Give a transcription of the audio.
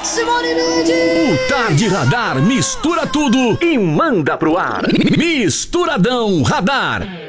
Simone Mendes! O Tarde Radar mistura tudo e manda pro ar. Misturadão Radar.